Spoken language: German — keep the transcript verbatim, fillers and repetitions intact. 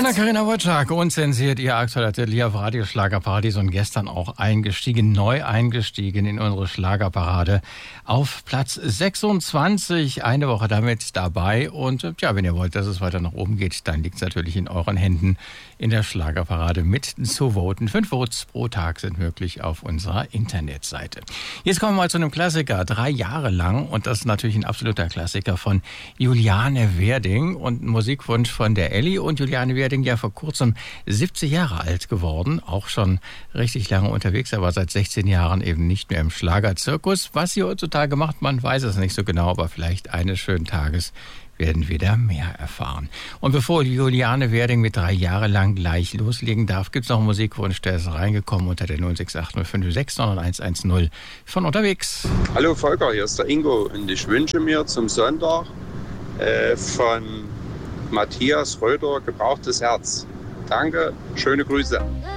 Anna-Karina Wojcik, unzensiert, ihr aktueller Titel auf Radio Schlagerparadies und gestern auch eingestiegen, neu eingestiegen in unsere Schlagerparade auf Platz sechsundzwanzig, eine Woche damit dabei und ja, wenn ihr wollt, dass es weiter nach oben geht, dann liegt es natürlich in euren Händen, in der Schlagerparade mit zu voten. Fünf Votes pro Tag sind möglich auf unserer Internetseite. Jetzt kommen wir mal zu einem Klassiker, drei Jahre lang und das ist natürlich ein absoluter Klassiker von Juliane Werding und ein Musikwunsch von der Elli und Juliane Werding ja vor kurzem siebzig Jahre alt geworden, auch schon richtig lange unterwegs, aber seit sechzehn Jahren eben nicht mehr im Schlagerzirkus. Was sie heutzutage macht, man weiß es nicht so genau, aber vielleicht eines schönen Tages werden wir da mehr erfahren. Und bevor Juliane Werding mit drei Jahre lang gleich loslegen darf, gibt es noch einen Musikwunsch, der ist reingekommen unter der null sechs acht null fünf sechs neun eins eins null von unterwegs. Hallo Volker, hier ist der Ingo und ich wünsche mir zum Sonntag äh, von Matthias Röder Gebrauchtes Herz. Danke, schöne Grüße.